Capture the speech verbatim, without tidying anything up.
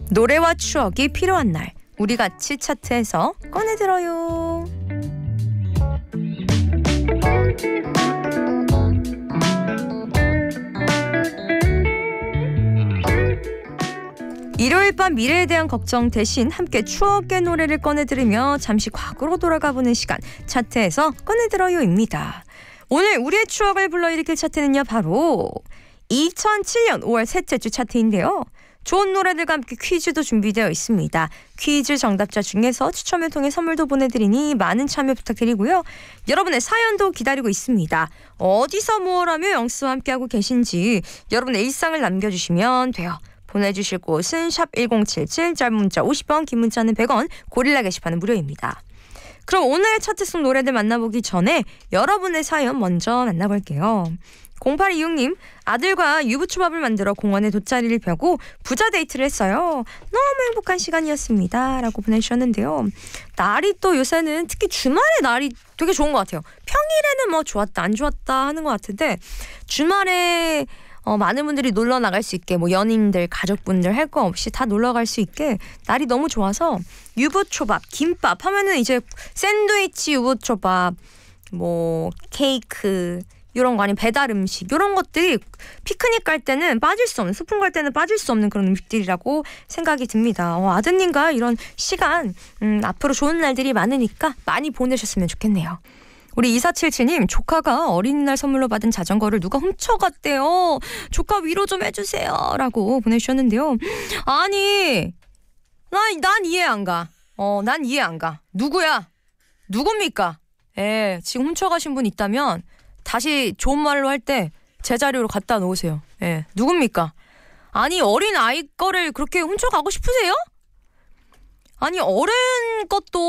노래와 추억이 필요한 날, 우리 같이 차트에서 꺼내들어요. 일요일 밤 미래에 대한 걱정 대신 함께 추억의 노래를 꺼내들으며 잠시 과거로 돌아가보는 시간, 차트에서 꺼내들어요입니다. 오늘 우리의 추억을 불러일으킬 차트는요, 바로 이천칠 년 오월 셋째 주 차트인데요. 좋은 노래들과 함께 퀴즈도 준비되어 있습니다. 퀴즈 정답자 중에서 추첨을 통해 선물도 보내드리니 많은 참여 부탁드리고요. 여러분의 사연도 기다리고 있습니다. 어디서 뭘 하며 영수와 함께하고 계신지 여러분의 일상을 남겨주시면 돼요. 보내주실 곳은 샵 일공칠칠, 짧은 문자 오십 원, 긴 문자는 백 원, 고릴라 게시판은 무료입니다. 그럼 오늘 차트 속 노래들 만나보기 전에 여러분의 사연 먼저 만나볼게요. 공팔이육 님, 아들과 유부초밥을 만들어 공원에 돗자리를 펴고 부자 데이트를 했어요. 너무 행복한 시간이었습니다. 라고 보내주셨는데요. 날이 또 요새는 특히 주말에 날이 되게 좋은 것 같아요. 평일에는 뭐 좋았다 안 좋았다 하는 것 같은데 주말에 어, 많은 분들이 놀러 나갈 수 있게, 뭐 연인들, 가족분들 할 거 없이 다 놀러 갈 수 있게 날이 너무 좋아서 유부초밥, 김밥 하면은 이제 샌드위치 유부초밥, 뭐 케이크 이런 거, 아니면 배달 음식 이런 것들이 피크닉 갈 때는 빠질 수 없는, 소풍 갈 때는 빠질 수 없는 그런 음식들이라고 생각이 듭니다. 어, 아드님과 이런 시간 음, 앞으로 좋은 날들이 많으니까 많이 보내셨으면 좋겠네요. 우리 이사칠칠 님, 조카가 어린이날 선물로 받은 자전거를 누가 훔쳐갔대요. 조카 위로 좀 해주세요. 라고 보내주셨는데요. 아니, 난, 난 이해 안 가. 어, 난 이해 안 가. 누구야? 누굽니까? 예, 지금 훔쳐가신 분 있다면 다시 좋은 말로 할 때 제자리로 갖다 놓으세요. 예, 누굽니까? 아니, 어린 아이 거를 그렇게 훔쳐가고 싶으세요? 아니, 어른 것도